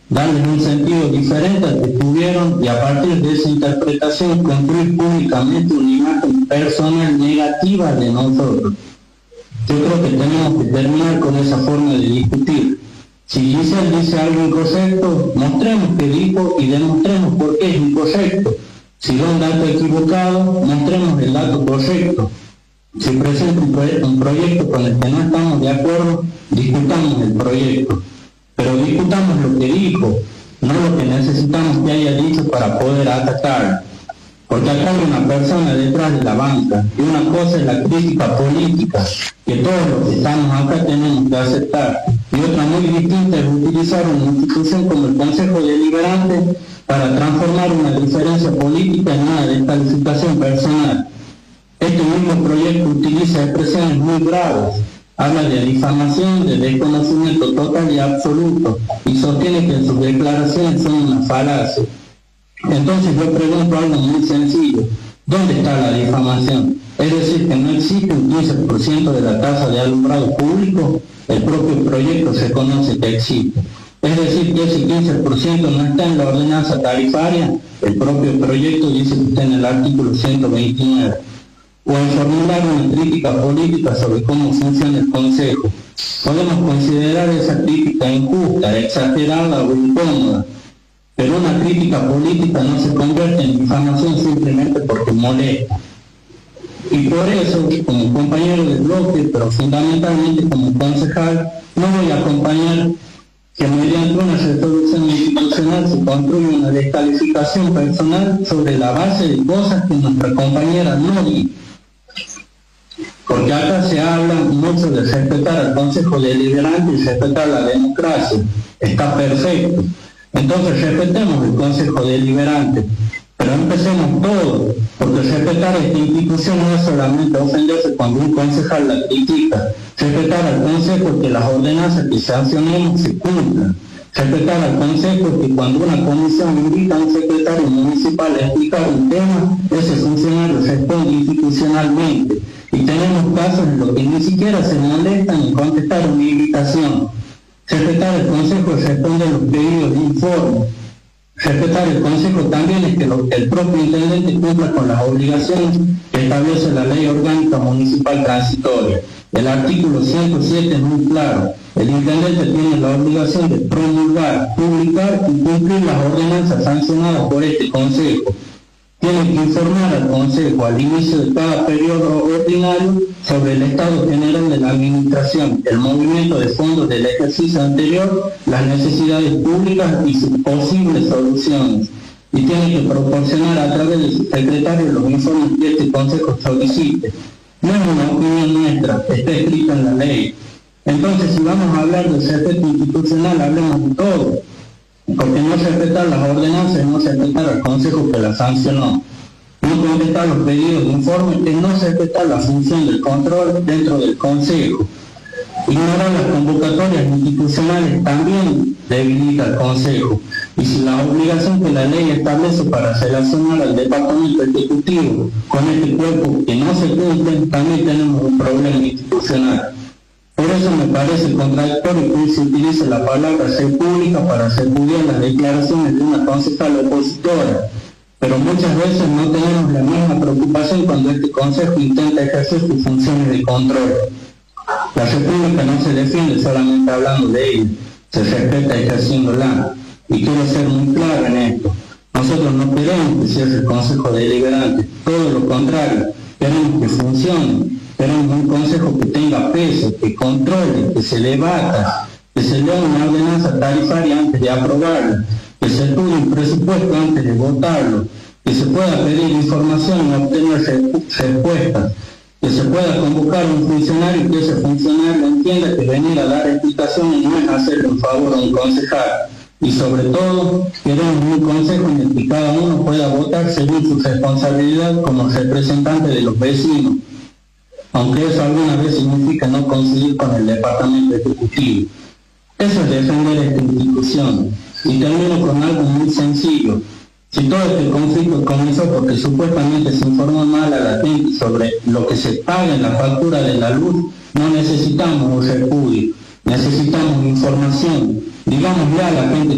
darles un sentido diferente al que tuvieron y a partir de esa interpretación construir públicamente una imagen personal negativa de nosotros. Yo creo que tenemos que terminar con esa forma de discutir. Si Giselle dice algo incorrecto, mostremos que dijo y demostremos por qué es incorrecto. Si da un dato equivocado, mostremos el dato correcto. Si presenta un proyecto con el que no estamos de acuerdo, discutamos el proyecto. Pero discutamos lo que dijo, no lo que necesitamos que haya dicho para poder atacar. Porque acá hay una persona detrás de la banca, y una cosa es la crítica política, que todos los que estamos acá tenemos que aceptar, y otra muy distinta es utilizar una institución como el Consejo Deliberante para transformar una diferencia política en una descalificación personal. Este mismo proyecto utiliza expresiones muy graves, habla de difamación, de desconocimiento total y absoluto, y sostiene que sus declaraciones son una falacia. Entonces yo pregunto algo muy sencillo: ¿dónde está la difamación? Es decir, que no existe un 15% de la tasa de alumbrado público. El propio proyecto se conoce que existe. Es decir, que ese 15% no está en la ordenanza tarifaria. El propio proyecto dice que está en el artículo 129. O en formular una crítica política sobre cómo funciona el Consejo. Podemos considerar esa crítica injusta, exagerada o incómoda, pero una crítica política no se convierte en difamación simplemente porque molesta. Y por eso, como compañero del bloque, pero fundamentalmente como concejal, no voy a acompañar que mediante una resolución institucional se construya una descalificación personal sobre la base de cosas que nuestra compañera no dice. Porque acá se habla mucho de respetar al Consejo Deliberante y respetar la democracia. Está perfecto. Entonces respetemos el Consejo Deliberante, pero empecemos todos, porque respetar esta institución no es solamente ofenderse cuando un concejal la critica. Respetar al Consejo es que las ordenanzas que sancionemos se cumplan. Respetar al Consejo es que cuando una comisión invita a un secretario municipal a explicar un tema, ese funcionario responde institucionalmente. Y tenemos casos en los que ni siquiera se molestan en contestar una invitación. Respetar el Consejo es responder los pedidos de informe. Respetar el Consejo también es que el propio intendente cumpla con las obligaciones que establece la Ley Orgánica Municipal Transitoria. El artículo 107 es muy claro. El intendente tiene la obligación de promulgar, publicar y cumplir las ordenanzas sancionadas por este Consejo. Tiene que informar al Consejo al inicio de cada periodo ordinario sobre el estado general de la administración, el movimiento de fondos del ejercicio anterior, las necesidades públicas y sus posibles soluciones. Y tiene que proporcionar a través de su secretario los informes que este Consejo solicite. No es una opinión nuestra, está escrito en la ley. Entonces, si vamos a hablar del respeto institucional, hablemos de todo. Porque no respetar las ordenanzas es no respetar al Consejo que las sancionó. No contestar los pedidos de informe es no respetar la función del control dentro del Consejo. Ignorar las convocatorias institucionales también debilita al Consejo. Y si la obligación que la ley establece para relacionar al Departamento Ejecutivo con este cuerpo que no se cumple, también tenemos un problema institucional. Por eso me parece contradictorio que hoy se utilice la palabra ser pública para repudiar las declaraciones de una concejal opositora, pero muchas veces no tenemos la misma preocupación cuando este Consejo intenta ejercer sus funciones de control. La República no se defiende solamente hablando de ella, se respeta ejerciéndola. Y quiero ser muy claro en esto. Nosotros no queremos que cierre el Consejo Deliberante, todo lo contrario, queremos que funcione. Queremos un Consejo que tenga peso, que controle, que se debata, que se lea una ordenanza tarifaria antes de aprobarla, que se estudie un presupuesto antes de votarlo, que se pueda pedir información y obtener respuestas, que se pueda convocar a un funcionario y que ese funcionario entienda que venir a dar explicaciones no es hacerle un favor a un concejal. Y sobre todo, queremos un Consejo en el que cada uno pueda votar según su responsabilidad como representante de los vecinos, aunque eso alguna vez significa no coincidir con el Departamento Ejecutivo. Eso es defender esta institución. Y termino con algo muy sencillo. Si todo este conflicto comenzó porque supuestamente se informó mal a la gente sobre lo que se paga en la factura de la luz, no necesitamos un repudio, necesitamos información. Digámosle a la gente